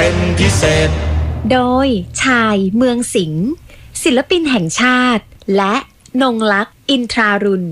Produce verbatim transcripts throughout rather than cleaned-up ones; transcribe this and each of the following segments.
เป็นพิเศษโดยชายเมืองสิงห์ศิลปินแห่งชาติและนงลักษณ์อินทรารุณ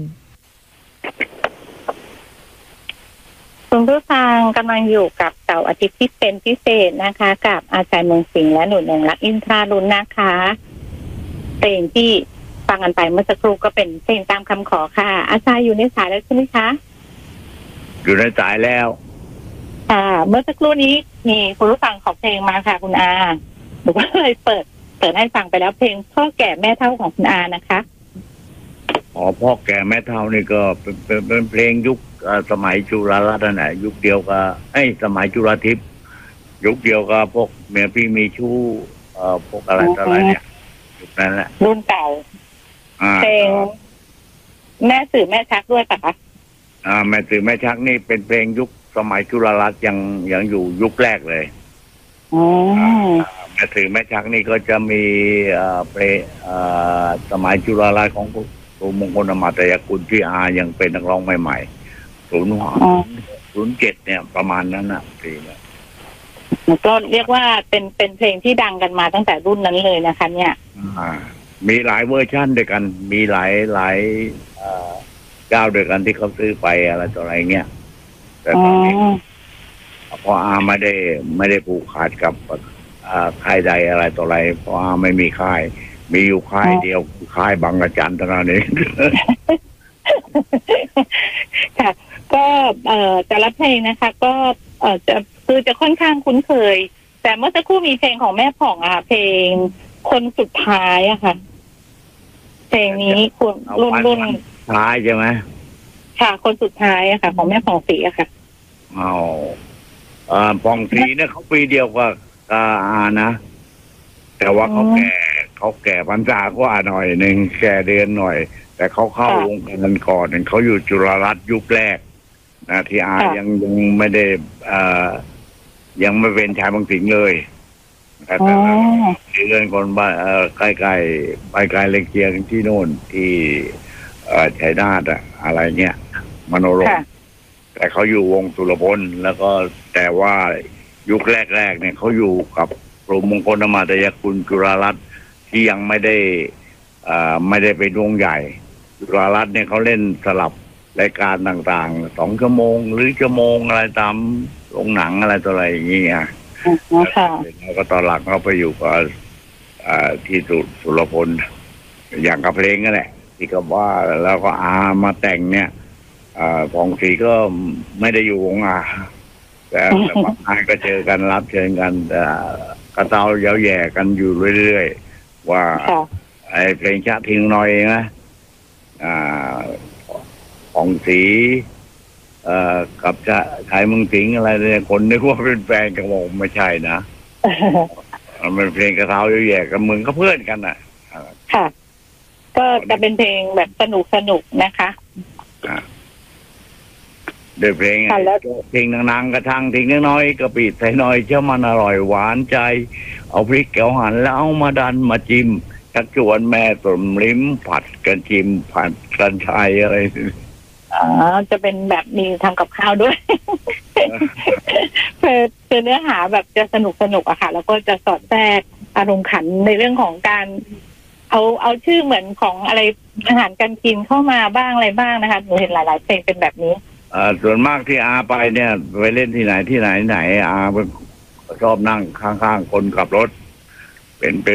คุณผู้ฟังกำลังอยู่กับเสาร์อาทิตย์ที่เป็นพิเศษนะคะกับอาจารย์เมืองสิงห์และหนูนงลักษณ์อินทรารุณนะคะเพลงที่ฟังกันไปเมื่อสักครู่ก็เป็นเพลงตามคำขอค่ะอาจารย์อยู่ในสายแล้วใช่ไหมคะอยู่ในสายแล้วค่ะเมื่อสักครู่นี้มีคุณผู้ฟังขอเพลงมาค่ะคุณอาหนูก็เลยเปิดเปิดให้ฟังไปแล้วเพลงพ่อแก่แม่เฒ่าของคุณอานะคะอ๋อพ่อแก่แม่เฒ่านี่ก็เป็นเป็นเป็นเพลงยุคสมัยจุฬารัตน์นะยุคเดียวกับไอ้สมัยจุฬาทิพย์ยุคเดียวกับพวกเมียพี่มีชู้เอ่อพวกอะไรต่ออะไรเนี่ยยุคนั้นแหละรุ่นเก่าเพลงแม่สื่อแม่ชักด้วยปะคะอ่าแม่สื่อแม่ชักนี่เป็นเพลงยุคสมัยจุฬารัตน์ยังยังอยู่ยุคแรกเลยอ๋อแม่สื่อแม่ชักนี่ก็จะมีเอ่อเพลงเอ่อสมัยจุฬารัตน์ของครูมงคลอมาตยกุลที่อายังเป็นนักร้องใหม่ๆศูนย์หศูนย์เจ็ดเนี่ยประมาณนั้นนะเพลงก็เรียกว่าเป็นเป็นเพลงที่ดังกันมาตั้งแต่รุ่นนั้นเลยนะคะเนี่ยอ่ามีหลายเวอร์ชั่นด้วยกันมีหลายหลายเจ้าด้วยกันที่เขาซื้อไปอะไรต่ออะไรเงี้ยแต่ตอนนี้พออาไม่ได้ไม่ได้ผูกขาดกับค่ายใดอะไรต่ออะไรเพราะอาไม่มีค่ายมีอยู่ค่ายเดียวค่ายบางระจันเท่านั้นเองค่ะก็เอ่อแต่ละเพลงนะคะก็เอ่อจะคือจะค่อนข้างคุ้นเคยแต่เมื่อสักครู่มีเพลงของแม่ผ่องอ่ะเพลงคนสุดท้ายอะค่ะเพลงนี้คุณรุ่นรุ่นท้ายใช่ไหมค่ะคนสุดท้ายอะค่ะของแม่ผ่องศรีอะค่ะเอาอ่าผ่องศรีเนี่ยเขาปีเดียวกับอานะแต่ว่าเขาแก่เขาแก่พรรษากว่าหน่อยหนึ่งแก่เดือนหน่อยแต่เขาเข้าวงการก่อนเขาอยู่จุฬารัตน์ยุคแรกนะที่อายังยังไม่ได้อ่ายังไม่เป็นชายบางสิงห์เลยแต่แต่เรื่องคนบ้านใกล้ใกล้ไปไกลเล็กเคียงที่โน่นที่ชัยนาทอะอะไรเงี้ยมโนรมแต่เขาอยู่วงสุรพลแล้วก็แต่ว่ายุคแรกๆเนี่ยเขาอยู่กับกรมมงคลอมาตยกุลจุฬารัตน์ที่ยังไม่ได้อ่าไม่ได้เป็นวงใหญ่จุฬารัตน์เนี่ยเขาเล่นสลับรายการต่างๆสองชั่วโมงหรือชั่วโมงอะไรตามโรงหนังอะไรต่ออะไรอย่างเงี้ยแล้วก็ตอนหลังเขาไปอยู่กับที่สุรพลอย่างกับเพลงนั่นแหละที่ก็ว่าแล้วก็อามาแต่งเนี่ยผ่องศรีก็ไม่ได้อยู่วงอาแต่บางครั้งก็เจอกันรับเชิญกันกระเตาเย้าแย่กันอยู่เรื่อยๆว่าไอ้เพลงชาติทิ้งน้อยนะผ่องศรีกับจะชายเมืองสิงห์อะไรเนี่ยคนนึกว่าเป็นแฟนกันบอกไม่ใช่นะมันเพลงกระเทาเย้าแย่กันเหมือนกับเพื่อนกันอ่ะค่ะก็จะเป็นเพลงแบบสนุกสนุกนะคะเดี๋ยวเพลงเพลงนางๆกระทังทิ้งน้อยกระปิใส่น้อยเจ้ามันอร่อยหวานใจเอาพริกแกวหั่นแล้วเอามาดันมาจิ้มชักชวนแม่สมลิ้มผัดกันจิ้มผัดกันชายอะไรอ๋อจะเป็นแบบมีทำกับข้าวด้วยคือคือเนื้อหาแบบจะสนุกสนุกอะค่ะแล้วก็จะสอดแทรกอารมณ์ขันในเรื่องของการเอาเอาชื่อเหมือนของอะไรอาหารการกินเข้ามาบ้างอะไรบ้างนะคะหนูเห็นหลายๆเพลงเป็นแบบนี้อ่าส่วนมากที่อาไปเนี่ยไปเล่นที่ไหนที่ไหนไหนอาชอบนั่งข้างๆคนขับรถเป็นเป็น